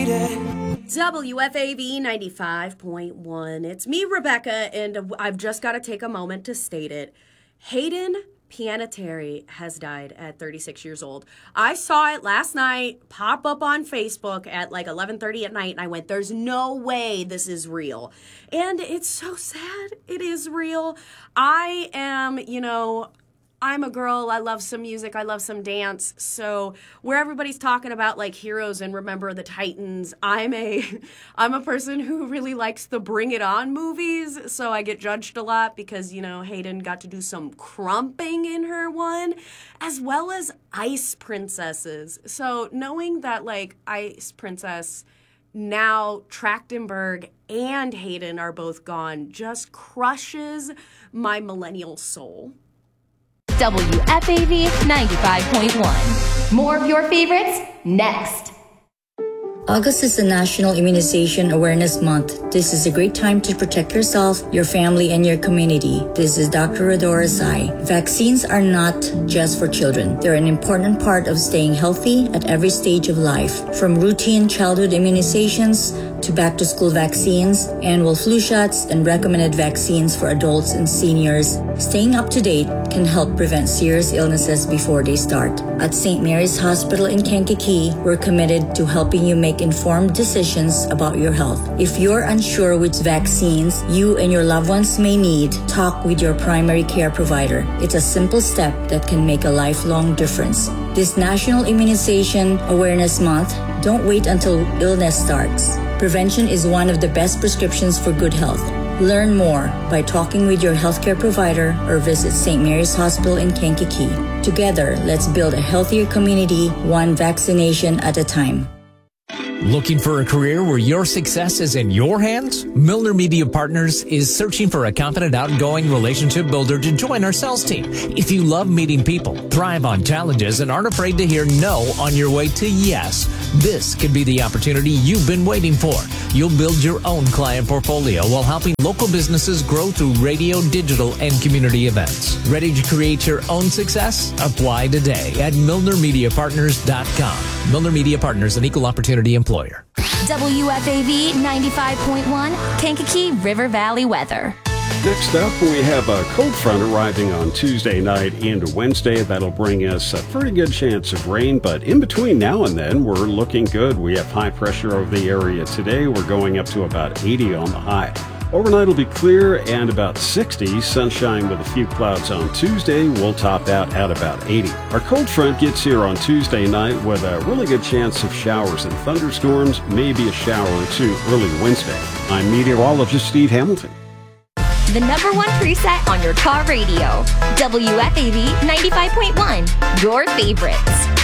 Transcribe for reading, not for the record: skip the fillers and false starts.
WFAV 95.1. It's me, Rebecca, and I've just got to take a moment to state it. Hayden Panettiere has died at 36 years old. I saw it last night pop up on Facebook at like 11:30 at night, and I went, there's no way this is real. And it's so sad. It is real. I'm a girl. I love some music. I love some dance. So where everybody's talking about like heroes and Remember the Titans, I'm a person who really likes the Bring It On movies. So I get judged a lot because, Hayden got to do some crumping in her one, as well as Ice Princesses. So knowing that like Ice Princess, now Trachtenberg and Hayden are both gone just crushes my millennial soul. WFAV 95.1. More of your favorites next. August is the National Immunization Awareness Month. This is a great time to protect yourself, your family, and your community. This is Dr. Rodora Sai. Vaccines are not just for children. They're an important part of staying healthy at every stage of life. From routine childhood immunizations to back-to-school vaccines, annual flu shots, and recommended vaccines for adults and seniors, staying up to date can help prevent serious illnesses before they start. At St. Mary's Hospital in Kankakee, we're committed to helping you make informed decisions about your health. If you're unsure which vaccines you and your loved ones may need, talk with your primary care provider. It's a simple step that can make a lifelong difference. This National Immunization Awareness Month, don't wait until illness starts. Prevention is one of the best prescriptions for good health. Learn more by talking with your healthcare provider or visit St. Mary's Hospital in Kankakee. Together, let's build a healthier community, one vaccination at a time. Looking for a career where your success is in your hands? Milner Media Partners is searching for a confident, outgoing relationship builder to join our sales team. If you love meeting people, thrive on challenges, and aren't afraid to hear no on your way to yes, this could be the opportunity you've been waiting for. You'll build your own client portfolio while helping local businesses grow through radio, digital, and community events. Ready to create your own success? Apply today at MilnerMediaPartners.com. Milner Media Partners, an equal opportunity employer. WFAV 95.1, Kankakee River Valley weather. Next up, we have a cold front arriving on Tuesday night into Wednesday. That'll bring us a pretty good chance of rain, but in between now and then, we're looking good. We have high pressure over the area today. We're going up to about 80 on the high. Overnight will be clear and about 60. Sunshine with a few clouds on Tuesday. We'll top out at about 80. Our cold front gets here on Tuesday night with a really good chance of showers and thunderstorms, maybe a shower or two early Wednesday. I'm meteorologist Steve Hamilton. The number one preset on your car radio. WFAV 95.1, your favorites.